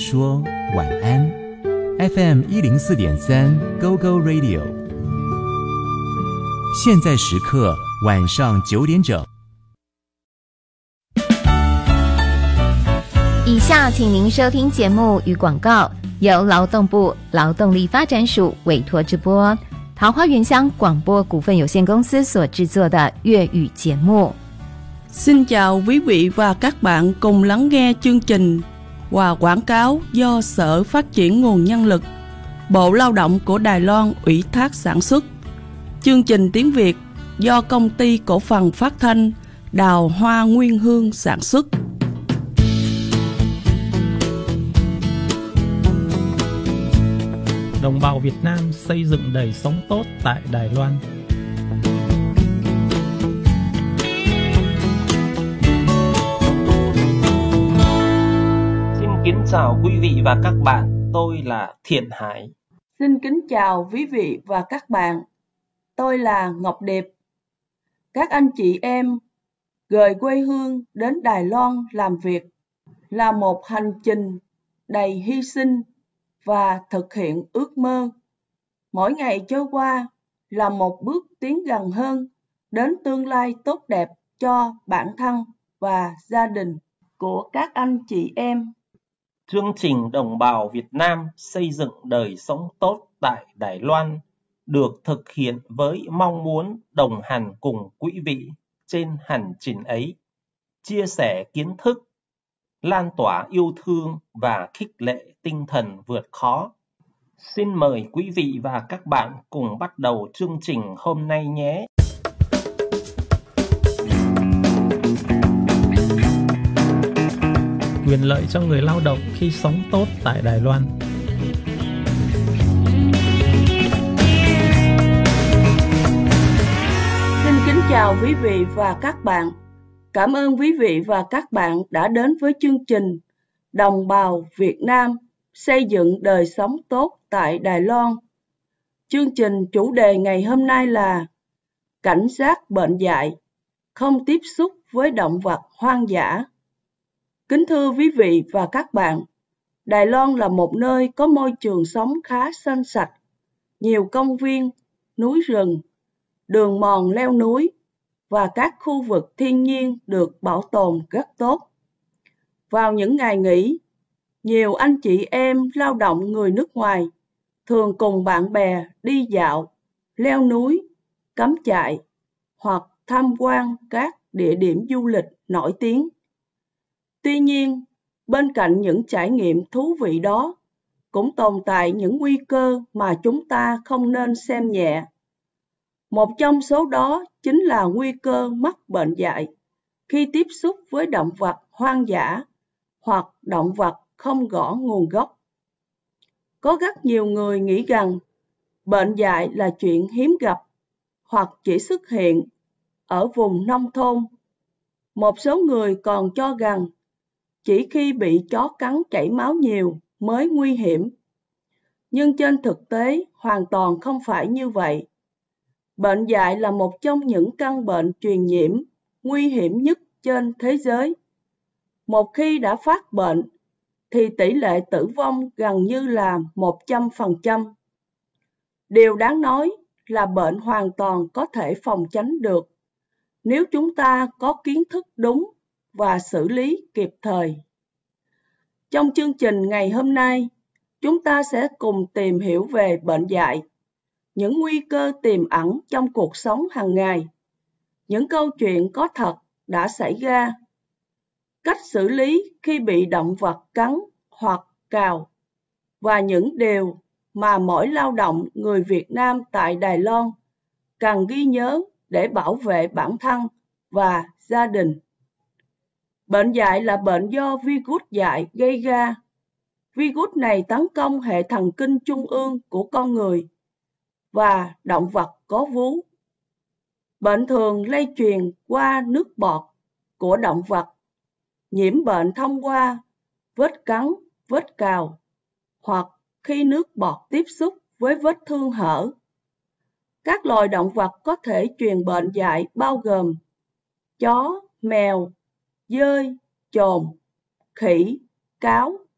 说晚安。FM 104.3 Go Go Radio， 现在时刻晚上9点整。 以下请您收听节目与广告，由劳动部劳动力发展署委托直播，桃花源乡广播股份有限公司所制作的粤语节目。 Xin chào quý vị và các bạn cùng lắng nghe chương trình và quảng cáo do Sở Phát triển Nguồn Nhân lực, Bộ Lao động của Đài Loan ủy thác sản xuất. Chương trình tiếng Việt do Công ty Cổ phần Phát thanh Đào Hoa Nguyên Hương sản xuất. Đồng bào Việt Nam xây dựng đời sống tốt tại Đài Loan. Xin kính chào quý vị và các bạn, tôi là Thiện Hải. Xin kính chào quý vị và các bạn, tôi là Ngọc Điệp. Các anh chị em rời quê hương đến Đài Loan làm việc là một hành trình đầy hy sinh và thực hiện ước mơ. Mỗi ngày trôi qua là một bước tiến gần hơn đến tương lai tốt đẹp cho bản thân và gia đình của các anh chị em. Chương trình Đồng bào Việt Nam xây dựng đời sống tốt tại Đài Loan được thực hiện với mong muốn đồng hành cùng quý vị trên hành trình ấy, chia sẻ kiến thức, lan tỏa yêu thương và khích lệ tinh thần vượt khó. Xin mời quý vị và các bạn cùng bắt đầu chương trình hôm nay nhé. Quyền lợi cho người lao động khi sống tốt tại Đài Loan. Xin kính chào quý vị và các bạn. Cảm ơn quý vị và các bạn đã đến với chương trình Đồng bào Việt Nam xây dựng đời sống tốt tại Đài Loan. Chương trình chủ đề ngày hôm nay là cảnh giác bệnh dại, không tiếp xúc với động vật hoang dã. Kính thưa quý vị và các bạn, Đài Loan là một nơi có môi trường sống khá xanh sạch, nhiều công viên, núi rừng, đường mòn leo núi và các khu vực thiên nhiên được bảo tồn rất tốt. Vào những ngày nghỉ, nhiều anh chị em lao động người nước ngoài thường cùng bạn bè đi dạo, leo núi, cắm trại hoặc tham quan các địa điểm du lịch nổi tiếng. Tuy nhiên, bên cạnh những trải nghiệm thú vị đó, cũng tồn tại những nguy cơ mà chúng ta không nên xem nhẹ. Một trong số đó chính là nguy cơ mắc bệnh dại khi tiếp xúc với động vật hoang dã hoặc động vật không rõ nguồn gốc. Có rất nhiều người nghĩ rằng bệnh dại là chuyện hiếm gặp hoặc chỉ xuất hiện ở vùng nông thôn. Một số người còn cho rằng chỉ khi bị chó cắn chảy máu nhiều mới nguy hiểm. Nhưng trên thực tế hoàn toàn không phải như vậy. Bệnh dại là một trong những căn bệnh truyền nhiễm nguy hiểm nhất trên thế giới. Một khi đã phát bệnh, thì tỷ lệ tử vong gần như là 100%. Điều đáng nói là bệnh hoàn toàn có thể phòng tránh được nếu chúng ta có kiến thức đúng và xử lý kịp thời. Trong chương trình ngày hôm nay, chúng ta sẽ cùng tìm hiểu về bệnh dại, những nguy cơ tiềm ẩn trong cuộc sống hàng ngày, những câu chuyện có thật đã xảy ra, cách xử lý khi bị động vật cắn hoặc cào, và những điều mà mỗi lao động người Việt Nam tại Đài Loan cần ghi nhớ để bảo vệ bản thân và gia đình. Bệnh dại là bệnh do virus dại gây ra. Virus này tấn công hệ thần kinh trung ương của con người và động vật có vú. Bệnh thường lây truyền qua nước bọt của động vật, nhiễm bệnh thông qua vết cắn, vết cào, hoặc khi nước bọt tiếp xúc với vết thương hở. Các loài động vật có thể truyền bệnh dại bao gồm chó, mèo, dơi, chồn, khỉ, cáo,